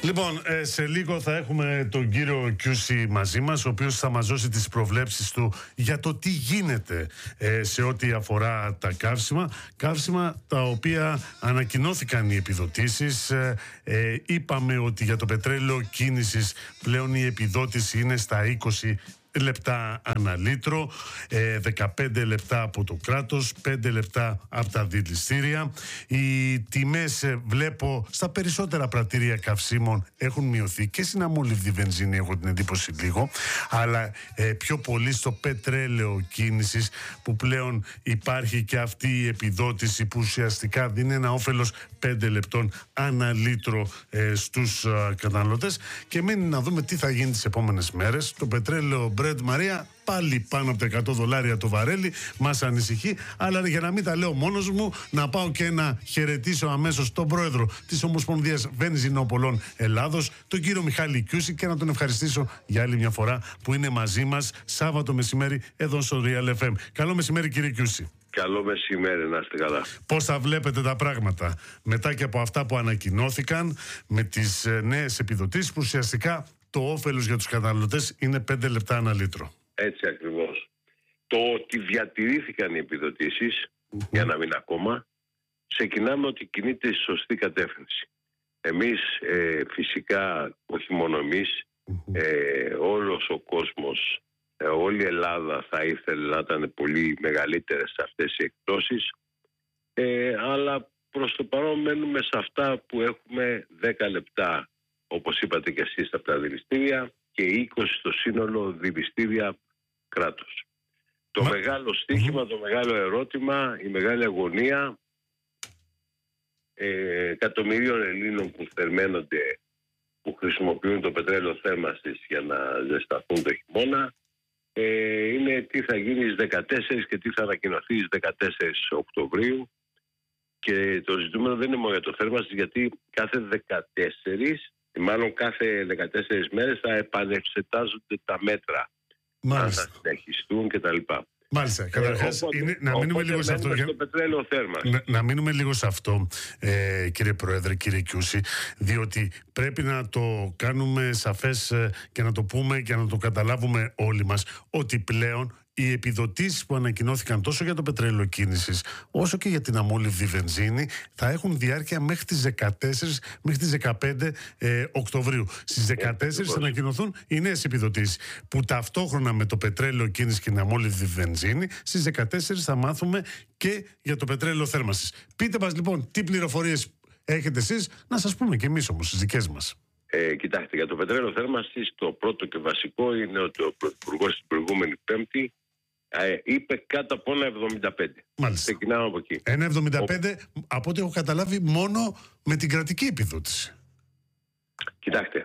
Λοιπόν, σε λίγο θα έχουμε τον κύριο Κιούση μαζί μας, ο οποίος θα μας δώσει τις προβλέψεις του για το τι γίνεται σε ό,τι αφορά τα καύσιμα τα οποία ανακοινώθηκαν οι επιδοτήσεις. Είπαμε ότι για το πετρέλαιο κίνησης πλέον η επιδότηση είναι στα 20 λεπτά ανά λίτρο, 15 λεπτά από το κράτος, 5 λεπτά από τα δηληστήρια. Οι τιμές βλέπω στα περισσότερα πρατήρια καυσίμων έχουν μειωθεί και στην αμόλυβδη βενζίνη, έχω την εντύπωση λίγο, αλλά πιο πολύ στο πετρέλαιο κίνησης, που πλέον υπάρχει και αυτή η επιδότηση που ουσιαστικά δίνει ένα όφελος 5 λεπτών ανά λίτρο στους καταναλωτές. Και μένει να δούμε τι θα γίνει τις επόμενες μέρες. Το πετρέλαιο Brent Maria πάλι πάνω από τα $100 το βαρέλι, μας ανησυχεί, αλλά για να μην τα λέω μόνος μου, να πάω και να χαιρετήσω αμέσως τον πρόεδρο της Ομοσπονδίας Βενζινοπολών Ελλάδος, τον κύριο Μιχάλη Κιούση, και να τον ευχαριστήσω για άλλη μια φορά που είναι μαζί μας Σάββατο μεσημέρι εδώ στο Real FM. Καλό μεσημέρι, κύριε Κιούση. Καλό μεσημέρι, να είστε καλά. Πώς θα βλέπετε τα πράγματα μετά και από αυτά που ανακοινώθηκαν με τις νέες επιδοτήσεις, που ουσιαστικά το όφελος για τους καταναλωτές είναι 5 λεπτά ανά λίτρο? Έτσι ακριβώς. Το ότι διατηρήθηκαν οι επιδοτήσεις για ένα μήνα ακόμα, ξεκινάμε ότι κινείται στη σωστή κατεύθυνση. Εμείς φυσικά, όχι μόνο εμείς, όλος ο κόσμος, όλη η Ελλάδα θα ήθελε να ήταν πολύ μεγαλύτερες αυτές οι εκπτώσεις, αλλά προς το παρόν μένουμε σε αυτά που έχουμε, 10 λεπτά όπως είπατε και εσείς από τα δηληστήρια και 20 στο σύνολο δηληστήρια κράτος. Το μεγάλο στοίχημα, το μεγάλο ερώτημα, η μεγάλη αγωνία εκατομμυρίων Ελλήνων που θερμαίνονται, που χρησιμοποιούν το πετρέλαιο θέρμανσης για να ζεσταθούν το χειμώνα, είναι τι θα γίνει στις 14 και τι θα ανακοινωθεί στις 14 Οκτωβρίου. Και το ζητούμενο δεν είναι μόνο για το θέρμανση, γιατί κάθε 14, μάλλον κάθε 14 μέρες θα επανεξετάζονται τα μέτρα. Μάλιστα. Αν θα συνεχιστούν κτλ. Μάλιστα. Καταρχάς, να μείνουμε λίγο σε αυτό. Να μείνουμε λίγο σε αυτό, κύριε Πρόεδρε, κύριε Κιούση, διότι πρέπει να το κάνουμε σαφές και να το πούμε και να το καταλάβουμε όλοι μας, ότι πλέον οι επιδοτήσεις που ανακοινώθηκαν τόσο για το πετρέλαιο κίνησης όσο και για την αμόλυβδη βενζίνη θα έχουν διάρκεια μέχρι τις 14, μέχρι τις 15 Οκτωβρίου. Στις 14 θα ανακοινωθούν οι νέες επιδοτήσεις, που ταυτόχρονα με το πετρέλαιο κίνησης και την αμόλυβδη βενζίνη στις 14 θα μάθουμε και για το πετρέλαιο θέρμανσης. Πείτε μας λοιπόν τι πληροφορίες έχετε εσείς, να σας πούμε και εμείς όμως τις δικές μας. Κοιτάξτε, για το πετρέλαιο θέρμανσης το πρώτο και βασικό είναι ότι ο Πρωθυπουργός την προηγούμενη Πέμπτη είπε κάτω από 1,75. Μάλιστα. Ξεκινάμε από εκεί. 1,75 από ό,τι έχω καταλάβει μόνο με την κρατική επιδότηση. Κοιτάξτε,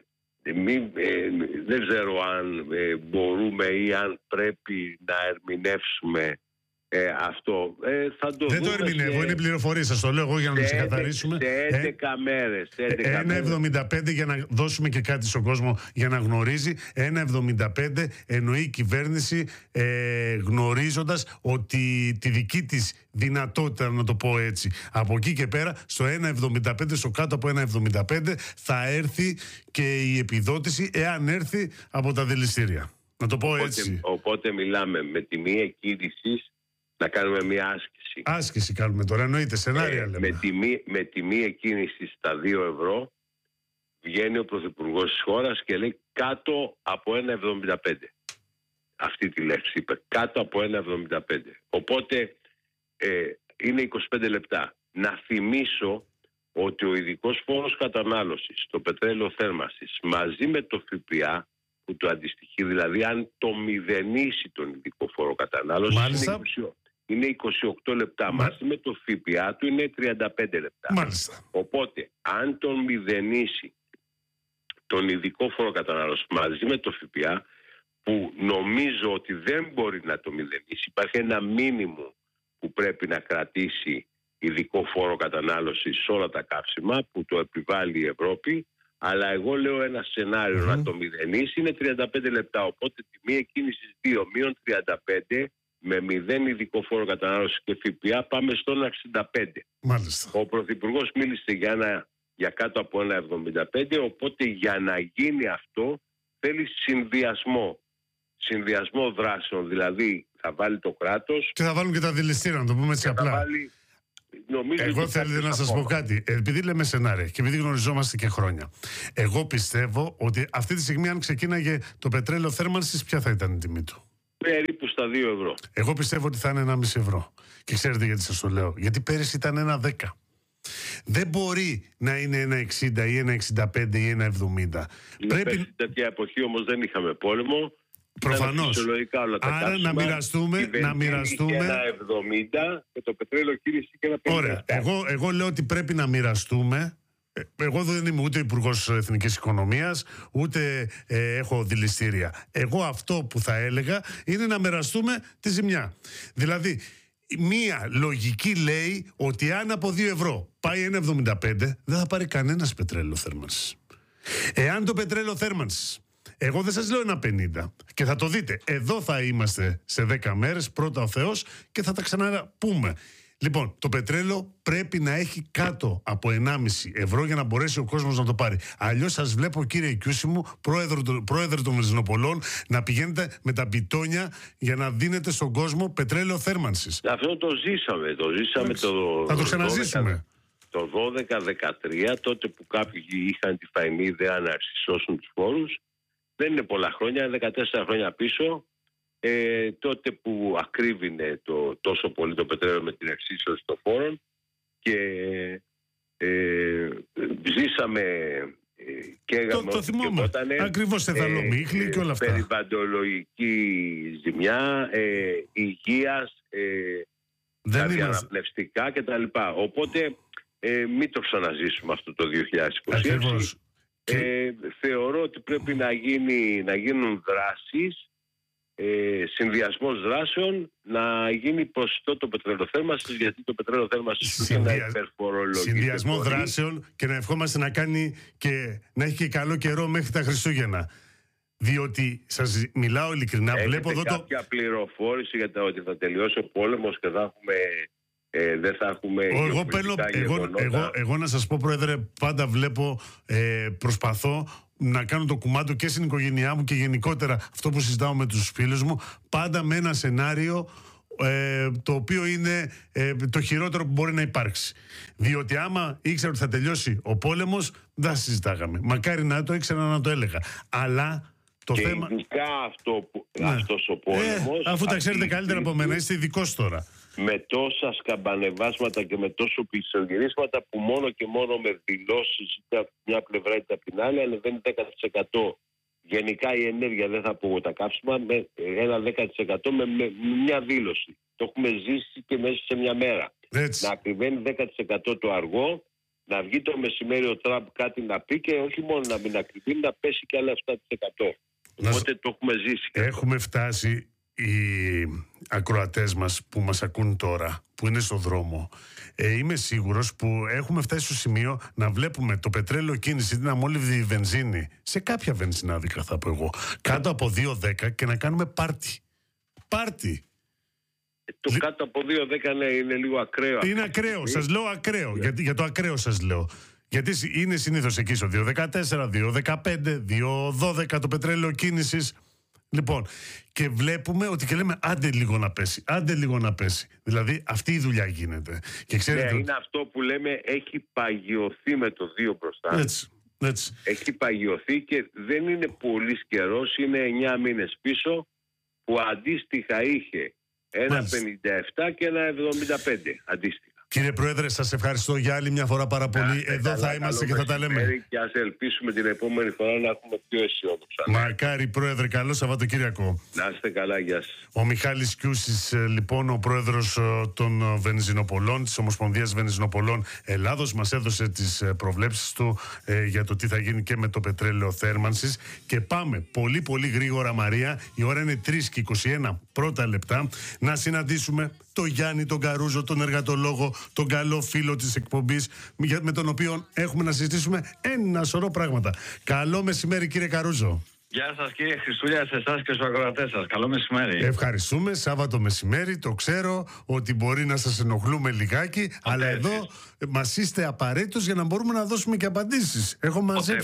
δεν ξέρω αν μπορούμε ή αν πρέπει να ερμηνεύσουμε αυτό. Θα το δεν το ερμηνεύω, είναι πληροφορίες, σας το λέω εγώ για να το ξεκαθαρίσουμε. Σε 11 μέρες. 1,75 για να δώσουμε και κάτι στον κόσμο για να γνωρίζει. 1,75 εννοεί η κυβέρνηση, γνωρίζοντας ότι τη δική της δυνατότητα, να το πω έτσι, από εκεί και πέρα στο 1,75, στο κάτω από 1,75 θα έρθει και η επιδότηση, εάν έρθει από τα δηληστήρια. Να το πω έτσι. Οπότε μιλάμε με τιμή εκκίνησης να κάνουμε μια άσκηση. Άσκηση κάνουμε τώρα, εννοείται, σενάρια λέμε. Με τιμή εκκίνηση στα 2 ευρώ βγαίνει ο Πρωθυπουργός της χώρας και λέει κάτω από 1,75. Αυτή τη λέξη είπε, κάτω από 1,75. Οπότε είναι 25 λεπτά. Να θυμίσω ότι ο ειδικός φόρος κατανάλωσης στο πετρέλαιο θέρμανσης μαζί με το ΦΠΑ που το αντιστοιχεί, δηλαδή αν το μηδενίσει τον ειδικό φόρο κατανάλωσης, είναι 28 λεπτά. Μαζί με το ΦΠΑ του είναι 35 λεπτά. Μάλιστα. Οπότε αν τον μηδενίσει τον ειδικό φόρο κατανάλωσης μαζί με το ΦΠΑ, που νομίζω ότι δεν μπορεί να το μηδενίσει, υπάρχει ένα μίνιμουμ που πρέπει να κρατήσει ειδικό φόρο κατανάλωσης σε όλα τα καύσιμα που το επιβάλλει η Ευρώπη, αλλά εγώ λέω ένα σενάριο να το μηδενίσει, είναι 35 λεπτά. Οπότε τιμή εκκίνησης 2 μείον 35 με 0 ειδικό φόρο κατανάλωσης και ΦΠΑ πάμε στο 1,65. Μάλιστα. Ο Πρωθυπουργός μίλησε για ένα για κάτω από 1,75, οπότε για να γίνει αυτό θέλει συνδυασμό δράσεων, δηλαδή θα βάλει το κράτος και θα βάλουν και τα δηληστήρια, να το πούμε έτσι απλά. Εγώ θέλω να σας πω κάτι. Επειδή λέμε σενάρια και επειδή γνωριζόμαστε και χρόνια, εγώ πιστεύω ότι αυτή τη στιγμή, αν ξεκίναγε το πετρέλαιο θέρμανσης, ποια θα ήταν η τιμή του? Περίπου στα 2 ευρώ. Εγώ πιστεύω ότι θα είναι 1,5 ευρώ. Και ξέρετε γιατί σας το λέω? Γιατί πέρυσι ήταν 1,10. Δεν μπορεί να είναι 1,60 ή 1,65 ή 1,70. Πρέπει... τέτοια εποχή όμως δεν είχαμε πόλεμο. Προφανώς. Άρα να μοιραστούμε. 1,70 και το πετρέλαιο κύριση και 1,50. Ωραία. Εγώ λέω ότι πρέπει να μοιραστούμε. Εγώ δεν είμαι ούτε υπουργός Εθνικής Οικονομίας, ούτε έχω δηληστήρια. Εγώ αυτό που θα έλεγα είναι να μοιραστούμε τη ζημιά. Δηλαδή, μία λογική λέει ότι αν από 2 ευρώ πάει 1,75, δεν θα πάρει κανένας πετρέλαιο θέρμανσης. Εάν το πετρέλαιο θέρμανσης, εγώ δεν σας λέω 1,50 και θα το δείτε, εδώ θα είμαστε σε 10 μέρες, πρώτα ο Θεός, και θα τα ξαναπούμε. Λοιπόν, το πετρέλαιο πρέπει να έχει κάτω από 1,5 ευρώ για να μπορέσει ο κόσμος να το πάρει. Αλλιώς σας βλέπω, κύριε Κιούση μου, πρόεδρο των βενζινοπολών, να πηγαίνετε με τα μπιτόνια για να δίνετε στον κόσμο πετρέλαιο θέρμανσης. Αυτό το ζήσαμε. Θα το ξαναζήσουμε. Το 12-13, τότε που κάποιοι είχαν τη φαϊνή ιδέα να εξισώσουν τους φόρους. Δεν είναι πολλά χρόνια, 14 χρόνια πίσω. Τότε που ακρίβεινε τόσο πολύ το πετρέλαιο με την εξίσωση των φόρων και ζήσαμε και το θυμόμαι, ακριβώς Θεσσαλονίκη και όλα αυτά, περιβαλλοντολογική ζημιά, υγείας, δηλαδή αναπνευστικά κτλ. Οπότε μην το ξαναζήσουμε αυτό το 2026. Θεωρώ ότι πρέπει να γίνουν δράσεις, συνδυασμός δράσεων, να γίνει ποσοστό το πετρελοθέρμανσης, γιατί το πετρελοθέρμανσης είναι ένα υπερφορολογικό. Συνδυασμό δράσεων, και να ευχόμαστε να κάνει και να έχει και καλό καιρό μέχρι τα Χριστούγεννα. Διότι σας μιλάω ειλικρινά, βλέπω εδώ κάποια πληροφόρηση για το ότι θα τελειώσει ο πόλεμος και δεν θα έχουμε εγώ να σας πω, Πρόεδρε, πάντα βλέπω, προσπαθώ να κάνω το κουμάντο και στην οικογένειά μου και γενικότερα αυτό που συζητάω με τους φίλους μου, πάντα με ένα σενάριο το οποίο είναι το χειρότερο που μπορεί να υπάρξει. Διότι άμα ήξερα ότι θα τελειώσει ο πόλεμος, δεν συζητάγαμε. Μακάρι να το ήξερα, να το έλεγα. Αλλά το και θέμα... ειδικά αυτός ο πόλεμος... αφού τα ξέρετε καλύτερα από μένα, είστε ειδικός τώρα. Με τόσα σκαμπανεβάσματα και με τόσο πλησιογυρίσματα που μόνο και μόνο με δηλώσεις είτε από μια πλευρά είτε από την άλλη ανεβαίνει 10%. Γενικά η ενέργεια, δεν θα πω τα καύσιμα, με ένα 10% με μια δήλωση. Το έχουμε ζήσει και μέσα σε μια μέρα. Έτσι. Να ακριβένει 10% το αργό, να βγει το μεσημέρι ο Τραμπ κάτι να πει και όχι μόνο να μην ακριβήνει, να πέσει και άλλα 7%. Οπότε το έχουμε ζήσει. Έχουμε φτάσει, οι ακροατές μας που μας ακούν τώρα, που είναι στο δρόμο, είμαι σίγουρος που έχουμε φτάσει στο σημείο να βλέπουμε το πετρέλαιο κίνηση, την αμόλυβδη βενζίνη, σε κάποια βενζινάδικα θα πω εγώ, κάτω από 2,10 και να κάνουμε πάρτι. Το κάτω από 2,10 είναι λίγο ακραίο. Είναι ακραίο, σας λέω ακραίο, για το ακραίο σας λέω. Γιατί είναι συνήθως εκεί στο 2,14, 2,15, 2,12 το πετρέλαιο κίνησης. Λοιπόν, και βλέπουμε ότι και λέμε άντε λίγο να πέσει. Δηλαδή αυτή η δουλειά γίνεται. Και ξέρετε, είναι αυτό που λέμε, έχει παγιωθεί με το 2 μπροστά. Έτσι. Έχει παγιωθεί και δεν είναι πολύ καιρός, είναι 9 μήνες πίσω, που αντίστοιχα είχε 1,57 και 1,75 αντίστοιχα. Κύριε Πρόεδρε, σας ευχαριστώ για άλλη μια φορά πάρα πολύ. Εδώ θα είμαστε και θα τα λέμε. Και ας ελπίσουμε την επόμενη φορά να έχουμε πιο αισιόδοξα. Μακάρι, Πρόεδρε, καλό Σαββατοκύριακο. Να είστε καλά, γεια σας. Ο Μιχάλης Κιούσης, λοιπόν, ο πρόεδρος των Βενζινοπολών, της Ομοσπονδίας Βενζινοπολών Ελλάδος, μας έδωσε τις προβλέψεις του για το τι θα γίνει και με το πετρέλαιο θέρμανσης. Και πάμε πολύ πολύ γρήγορα, Μαρία. Η ώρα είναι 3:21 πρώτα λεπτά. Να συναντήσουμε τον Γιάννη τον Καρούζο, τον εργατολόγο, τον καλό φίλο της εκπομπής, με τον οποίο έχουμε να συζητήσουμε ένα σωρό πράγματα. Καλό μεσημέρι, κύριε Καρούζο. Γεια σας κύριε Χριστούλια, σε εσάς και στους ακροατές σας. Καλό μεσημέρι. Ευχαριστούμε. Σάββατο μεσημέρι. Το ξέρω ότι μπορεί να σας ενοχλούμε λιγάκι, αλλά εδώ μας είστε απαραίτητος για να μπορούμε να δώσουμε και απαντήσεις. Έχω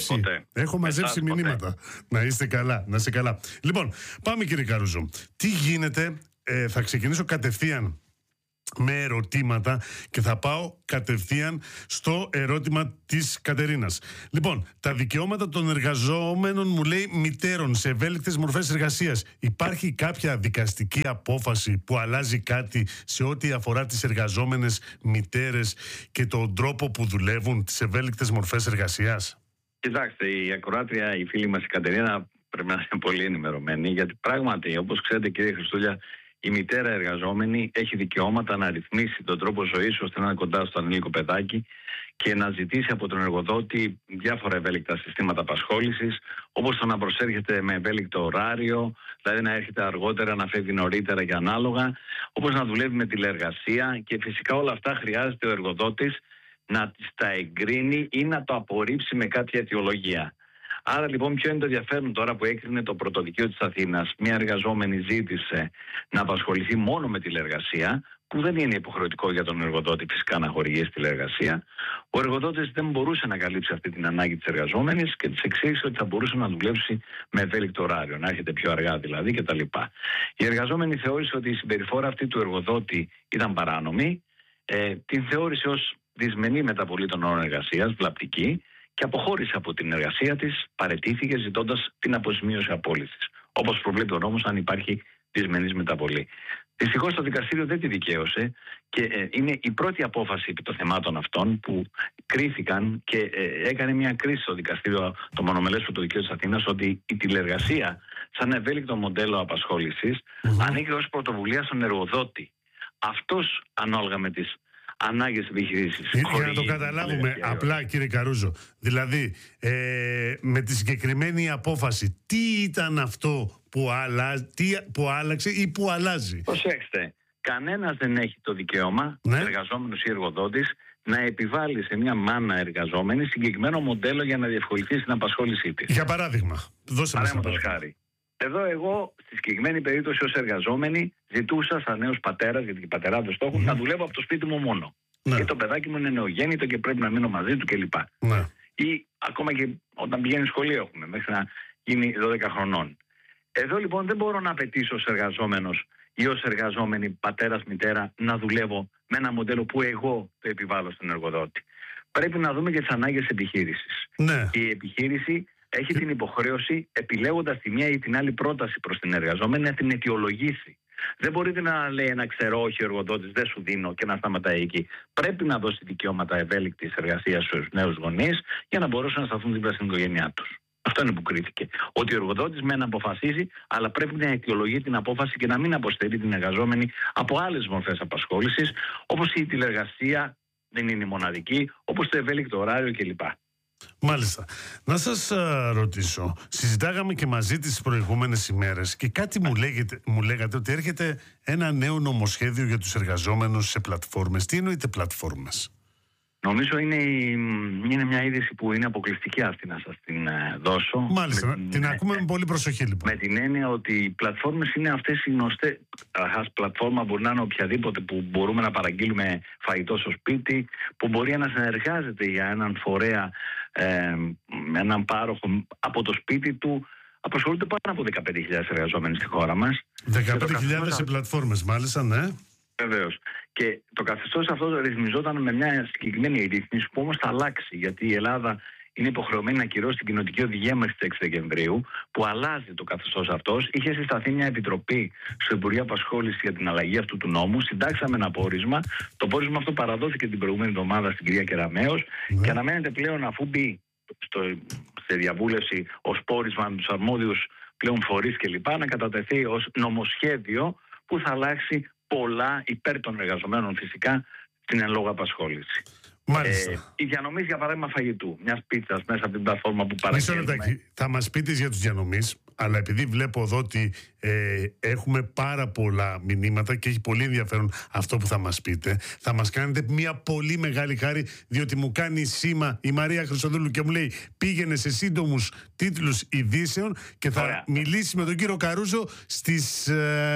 μαζέψει μηνύματα. Να είστε καλά. Να είστε καλά. Λοιπόν, πάμε κύριε Καρούζο. Τι γίνεται, θα ξεκινήσω κατευθείαν με ερωτήματα και θα πάω κατευθείαν στο ερώτημα της Κατερίνας. Λοιπόν, τα δικαιώματα των εργαζόμενων, μου λέει, μητέρων σε ευέλικτες μορφές εργασίας. Υπάρχει κάποια δικαστική απόφαση που αλλάζει κάτι σε ό,τι αφορά τις εργαζόμενες μητέρες και τον τρόπο που δουλεύουν, τις ευέλικτες μορφές εργασίας? Κοιτάξτε, η ακροάτρια, η φίλη μας η Κατερίνα πρέπει να είναι πολύ ενημερωμένη, γιατί πράγματι, όπως ξέρετε κύριε Χριστούλια, η μητέρα εργαζόμενη έχει δικαιώματα να ρυθμίσει τον τρόπο ζωής ώστε να είναι κοντά στο ανήλικο παιδάκι και να ζητήσει από τον εργοδότη διάφορα ευέλικτα συστήματα απασχόλησης, όπως το να προσέρχεται με ευέλικτο ωράριο, δηλαδή να έρχεται αργότερα, να φεύγει νωρίτερα και ανάλογα, όπως να δουλεύει με τηλεργασία, και φυσικά όλα αυτά χρειάζεται ο εργοδότης να τις τα εγκρίνει ή να το απορρίψει με κάποια αιτιολογία. Άρα λοιπόν, ποιο είναι το ενδιαφέρον τώρα που έκρινε το Πρωτοδικείο της Αθήνας? Μια εργαζόμενη ζήτησε να απασχοληθεί μόνο με τηλεργασία, που δεν είναι υποχρεωτικό για τον εργοδότη φυσικά να χορηγήσει τηλεργασία. Ο εργοδότης δεν μπορούσε να καλύψει αυτή την ανάγκη της εργαζόμενης και της εξήγησε ότι θα μπορούσε να δουλέψει με ευέλικτο ωράριο, να έρχεται πιο αργά δηλαδή κτλ. Η εργαζόμενη θεώρησε ότι η συμπεριφορά αυτή του εργοδότη ήταν παράνομη, την θεώρησε ως δυσμενή μεταβολή των όρων εργασίας, βλαπτική, και αποχώρησε από την εργασία της, παραιτήθηκε ζητώντας την αποζημίωση απόλυσης, όπως προβλέπει ο νόμος αν υπάρχει δυσμενής μεταβολή. Δυστυχώς το δικαστήριο δεν τη δικαίωσε και είναι η πρώτη απόφαση επί των θεμάτων αυτών που κρίθηκαν και έκανε μια κρίση στο δικαστήριο, το μονομελές Πρωτοδικείο της Αθήνας, ότι η τηλεργασία σαν ευέλικτο μοντέλο απασχόλησης ανήκει ως πρωτοβουλία στον εργοδότη. Αυτός ανάλογα με τις ανάγκες επιχειρήσεις. Για να το καταλάβουμε απλά κύριε Καρούζο, δηλαδή με τη συγκεκριμένη απόφαση, τι ήταν αυτό που άλλαξε ή που αλλάζει? Προσέξτε, κανένας δεν έχει το δικαίωμα, εργαζόμενος ή εργοδότης, να επιβάλλει σε μια μάνα εργαζόμενη συγκεκριμένο μοντέλο για να διευκολυνθεί στην απασχόλησή της. Για παράδειγμα, δώσε μας ένα παράδειγμα. Εδώ εγώ, στη συγκεκριμένη περίπτωση ως εργαζόμενη, ζητούσα σαν νέος πατέρας, γιατί οι πατεράδες το έχουν, να δουλεύω από το σπίτι μου μόνο. Ναι. Και το παιδάκι μου είναι νεογέννητο και πρέπει να μείνω μαζί του κλπ. Ναι. Ή ακόμα και όταν πηγαίνει σχολείο έχουμε, μέχρι να γίνει 12 χρονών. Εδώ λοιπόν δεν μπορώ να απαιτήσω ως εργαζόμενος ή ως εργαζόμενη πατέρας, μητέρα, να δουλεύω με ένα μοντέλο που εγώ το επιβάλλω στον εργοδότη. Πρέπει να δούμε και τις ανάγκες επιχείρησης. Ναι. Η επιχείρηση έχει την υποχρέωση, επιλέγοντας τη μία ή την άλλη πρόταση προς την εργαζόμενη, να την αιτιολογήσει. Δεν μπορείτε να λέει ένα ξέρω όχι ο εργοδότης, δεν σου δίνω και να σταματάει εκεί. Πρέπει να δώσει δικαιώματα ευέλικτης εργασίας στους νέους γονείς για να μπορέσουν να σταθούν δίπλα στην οικογένειά τους. Αυτό είναι που κρίθηκε. Ότι ο εργοδότης μεν αποφασίζει, αλλά πρέπει να αιτιολογεί την απόφαση και να μην αποστερεί την εργαζόμενη από άλλες μορφές απασχόλησης, όπως η τηλεργασία δεν είναι η μοναδική, όπως το ευέλικτο ωράριο κλπ. Μάλιστα. Να σας ρωτήσω, συζητάγαμε και μαζί τις προηγούμενες ημέρες και κάτι μου λέγατε ότι έρχεται ένα νέο νομοσχέδιο για τους εργαζόμενους σε πλατφόρμες. Τι εννοείται πλατφόρμες? Νομίζω είναι μια είδηση που είναι αποκλειστική αυτή να σας την δώσω. Μάλιστα, την ακούμε με πολύ προσοχή λοιπόν. Με την έννοια ότι οι πλατφόρμες είναι αυτές οι γνωστές. Πλατφόρμα μπορεί να είναι οποιαδήποτε που μπορούμε να παραγγείλουμε φαγητό στο σπίτι, που μπορεί να συνεργάζεται για έναν φορέα, με έναν πάροχο από το σπίτι του. Απασχολούνται πάνω από 15.000 εργαζόμενοι στη χώρα μας. 15.000 σε πλατφόρμες, μάλιστα, ναι. Βεβαίως. Και το καθεστώς αυτό ρυθμιζόταν με μια συγκεκριμένη ρύθμιση που όμως θα αλλάξει, γιατί η Ελλάδα είναι υποχρεωμένη να κυρώσει την κοινοτική οδηγία μέχρι τις 6 Δεκεμβρίου, που αλλάζει το καθεστώς αυτός. Είχε συσταθεί μια επιτροπή στο Υπουργείο Απασχόλησης για την αλλαγή αυτού του νόμου. Συντάξαμε ένα πόρισμα. Το πόρισμα αυτό παραδόθηκε την προηγούμενη εβδομάδα στην κυρία Κεραμέως και αναμένεται πλέον, αφού μπει σε διαβούλευση ως πόρισμα με τους αρμόδιους πλέον φορείς κλπ., να κατατεθεί ως νομοσχέδιο που θα αλλάξει πολλά υπέρ των εργαζομένων φυσικά στην εν λόγω απασχόληση. Οι διανομής, για παράδειγμα, φαγητού, μιας πίτσας μέσα από την πλατφόρμα που παραγγέλνουμε. Θα μας πείτε για τους διανομής, Αλλά επειδή βλέπω εδώ ότι έχουμε πάρα πολλά μηνύματα και έχει πολύ ενδιαφέρον αυτό που θα μας πείτε, θα μας κάνετε μια πολύ μεγάλη χάρη, διότι μου κάνει σήμα η Μαρία Χρυσοδούλου και μου λέει πήγαινε σε σύντομους τίτλους ειδήσεων και θα μιλήσει με τον κύριο Καρούζο στις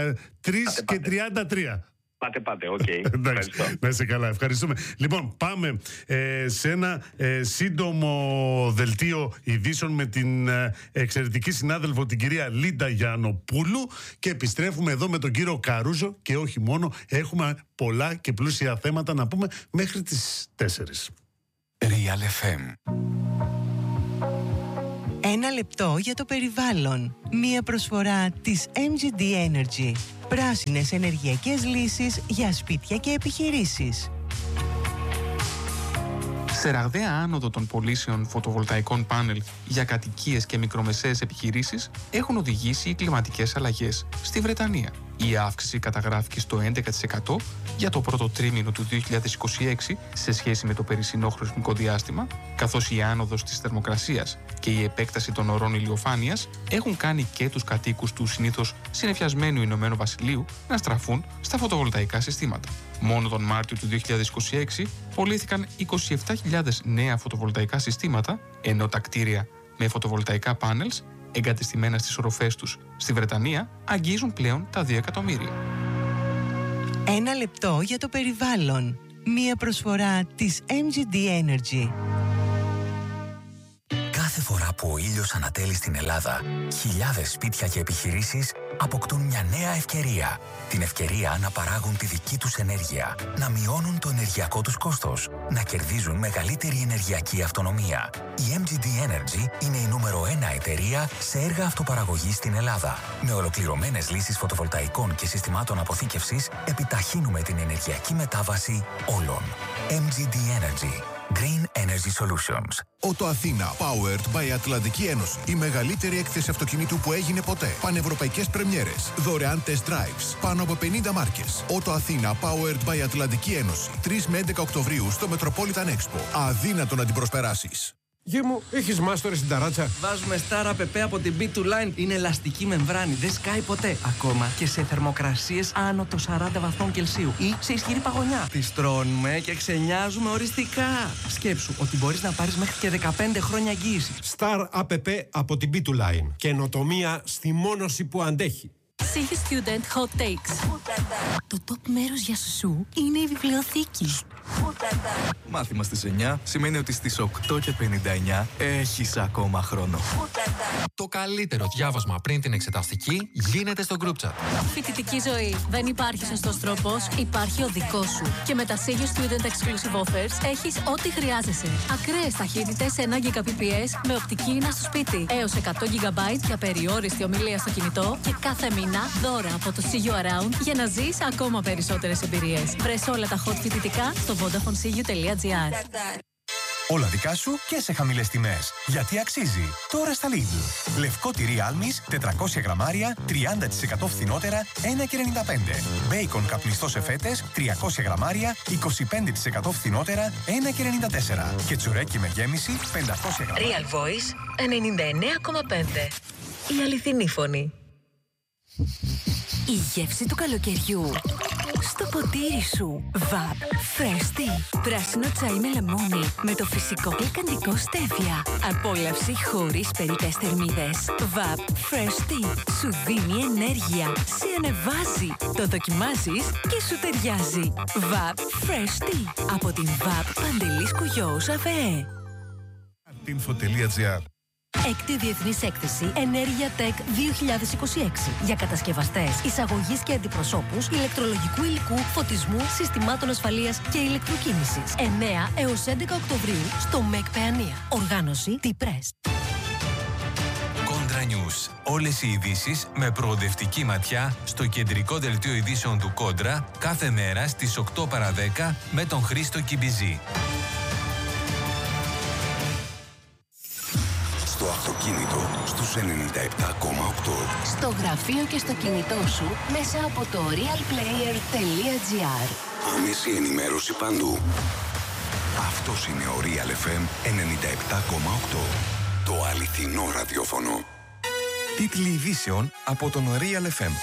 3:33. Πάτε, οκ. Εντάξει, να είσαι καλά, ευχαριστούμε. Λοιπόν, πάμε σε ένα σύντομο δελτίο ειδήσεων με την εξαιρετική συνάδελφο την κυρία Λίντα Γιαννοπούλου και επιστρέφουμε εδώ με τον κύριο Καρούζο και όχι μόνο, έχουμε πολλά και πλούσια θέματα να πούμε μέχρι τις 4. Real FM. Ένα λεπτό για το περιβάλλον. Μία προσφορά της MGD Energy. Πράσινες ενεργειακές λύσεις για σπίτια και επιχειρήσεις. Σε ραγδαία άνοδο των πωλήσεων φωτοβολταϊκών πάνελ για κατοικίες και μικρομεσαίες επιχειρήσεις έχουν οδηγήσει οι κλιματικές αλλαγές στη Βρετανία. Η αύξηση καταγράφηκε στο 11% για το πρώτο τρίμηνο του 2026 σε σχέση με το περσινό χρονικό διάστημα, καθώς η άνοδος της θερμοκρασίας και η επέκταση των ωρών ηλιοφάνειας έχουν κάνει και τους κατοίκους του συνήθως συνεφιασμένου Ηνωμένου Βασιλείου να στραφούν στα φωτοβολταϊκά συστήματα. Μόνο τον Μάρτιο του 2026 πωλήθηκαν 27.000 νέα φωτοβολταϊκά συστήματα, ενώ τα κτίρια με φωτοβολταϊκά πάνελς εγκατεστημένα στις οροφές τους στη Βρετανία αγγίζουν πλέον τα 2 εκατομμύρια. Ένα λεπτό για το περιβάλλον. Μία προσφορά της MGD Energy. Κάθε φορά που ο ήλιος ανατέλει στην Ελλάδα, χιλιάδες σπίτια και επιχειρήσεις αποκτούν μια νέα ευκαιρία. Την ευκαιρία να παράγουν τη δική τους ενέργεια, να μειώνουν το ενεργειακό τους κόστος, να κερδίζουν μεγαλύτερη ενεργειακή αυτονομία. Η MGD Energy είναι η νούμερο 1 εταιρεία σε έργα αυτοπαραγωγής στην Ελλάδα. Με ολοκληρωμένες λύσεις φωτοβολταϊκών και συστημάτων αποθήκευσης, επιταχύνουμε την ενεργειακή μετάβαση όλων. MGD Energy. Green Energy Solutions. Auto Athena, powered by Ατλαντική Ένωση. Η μεγαλύτερη έκθεση αυτοκινήτου που έγινε ποτέ. Πανευρωπαϊκές πρεμιέρες. Δωρεάν test drives. Πάνω από 50 μάρκες. Auto Athena, powered by Ατλαντική Ένωση. 3 με 11 Οκτωβρίου στο Metropolitan Expo. Αδύνατο να την προσπεράσεις. Γη μου, έχεις μάστορες στην ταράτσα? Βάζουμε Star APP από την B2 Line. Είναι ελαστική μεμβράνη, δεν σκάει ποτέ. Ακόμα και σε θερμοκρασίες άνω των 40 βαθμών Κελσίου ή σε ισχυρή παγωνιά. Τις τρώνουμε και ξενιάζουμε οριστικά. Σκέψου ότι μπορείς να πάρεις μέχρι και 15 χρόνια εγγύηση. Star APP από την B2 Line. Καινοτομία στη μόνωση που αντέχει. Sea Student Hot Takes. Το top μέρος για σου είναι η βιβλιοθήκη. Μάθημα στις 9 σημαίνει ότι στις 8:59 έχεις ακόμα χρόνο. Το καλύτερο διάβασμα πριν την εξεταστική γίνεται στο group chat. Φοιτητική ζωή. Δεν υπάρχει σωστός τρόπος, υπάρχει ο δικός σου. Και με τα Sea Student Exclusive Offers έχεις ό,τι χρειάζεσαι. Ακραίες ταχύτητες 1 Gbps με οπτική ίνα στο σπίτι. Έως 100 GB για περιόριστη ομιλία στο κινητό. Και κάθε μήνα δώρα από το See You Around για να ζεις ακόμα περισσότερες εμπειρίες. Βρες όλα τα hot φοιτητικά στο VodafoneCU.gr. Όλα δικά σου και σε χαμηλές τιμές. Γιατί αξίζει. Τώρα στα Lidl. Λευκό τυρί Άλμης, 400 γραμμάρια, 30% φθηνότερα, 1,95. Μπέικον καπνιστό σε φέτες, 300 γραμμάρια, 25% φθηνότερα, 1,94. Και τσουρέκι με γέμιση, 500 γραμμάρια. Real Voice 99,5. Η αληθινή φωνή. Η γεύση του καλοκαιριού στο ποτήρι σου. Vap Fresh Tea. Πράσινο τσάι με λεμόνι με το φυσικό γλυκαντικό στέβια. Απόλαυση χωρίς περιττές θερμίδες. Vap Fresh Tea. Σου δίνει ενέργεια. Σε ανεβάζει. Το δοκιμάζεις και σου ταιριάζει. Vap Fresh Tea. Από την Vap Παντελής Κουγιώους ΑΒΕ. Info.gr. Έκτη Διεθνής Έκθεση Ενέργεια Tech 2026 για κατασκευαστές, εισαγωγής και αντιπροσώπους ηλεκτρολογικού υλικού, φωτισμού, συστημάτων ασφαλείας και ηλεκτροκίνησης. 9 έως 11 Οκτωβρίου στο ΜΕΚ Παιανία. Οργάνωση T-Press. Κόντρα News. Όλες οι ειδήσεις με προοδευτική ματιά στο κεντρικό δελτίο ειδήσεων του Κόντρα κάθε μέρα στις 8 παρά 10 με τον Χρήστο Κιμπιζή. Στο αυτοκίνητο στους 97,8. Στο γραφείο και στο κινητό σου μέσα από το realplayer.gr. Άμεση ενημέρωση παντού. Αυτός είναι ο Real FM 97,8. Το αληθινό ραδιόφωνο. Τίτλοι ειδήσεων από τον Real FM.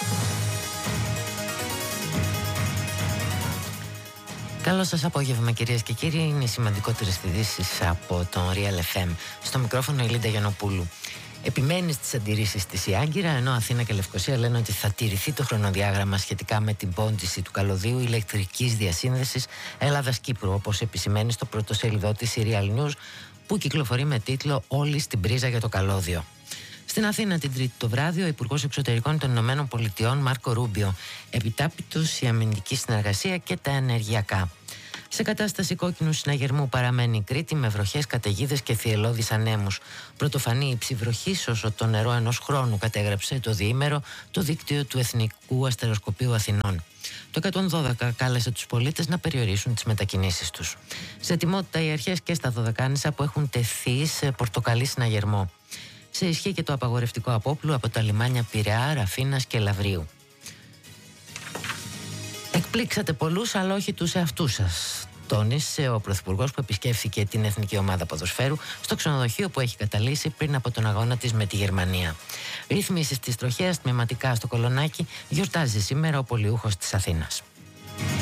Καλό σας απόγευμα, κυρίες και κύριοι. Είναι οι σημαντικότερες ειδήσεις από τον Real FM. Στο μικρόφωνο η Λίντα Γιαννοπούλου. Επιμένει στις αντιρρήσεις της η Άγκυρα, ενώ Αθήνα και Λευκοσία λένε ότι θα τηρηθεί το χρονοδιάγραμμα σχετικά με την πόντιση του καλωδίου ηλεκτρικής διασύνδεσης Ελλάδας-Κύπρου, όπως επισημαίνει στο πρωτοσέλιδό της η Real News, που κυκλοφορεί με τίτλο «Όλοι στην πρίζα για το καλώδιο». Στην Αθήνα την Τρίτη το βράδυ, ο Υπουργός Εξωτερικών των Ηνωμένων Πολιτειών, Μάρκο Ρούμπιο, επιτάπητος η αμυντική συνεργασία και τα ενεργειακά. Σε κατάσταση κόκκινου συναγερμού παραμένει η Κρήτη με βροχές, καταιγίδες και θυελλώδεις ανέμους. Πρωτοφανή υψη βροχής όσο το νερό ενός χρόνου, κατέγραψε το διήμερο το δίκτυο του Εθνικού Αστεροσκοπείου Αθηνών. Το 112 κάλεσε τους πολίτες να περιορίσουν τις μετακινήσεις τους. Σε ετοιμότητα οι αρχές και στα Δωδεκάνησα που έχουν τεθεί σε πορτοκαλί συναγερμό. Σε ισχύ και το απαγορευτικό απόπλου από τα λιμάνια Πειραιά, Ραφίνας και Λαβρίου. Εκπλήξατε πολλούς, αλλά όχι τους εαυτούς σας, τόνισε ο Πρωθυπουργός που επισκέφθηκε την Εθνική Ομάδα Ποδοσφαίρου στο ξενοδοχείο που έχει καταλύσει πριν από τον αγώνα της με τη Γερμανία. Ρυθμίσεις της τροχέας τμηματικά στο Κολονάκι γιορτάζει σήμερα ο πολιούχος της Αθήνας.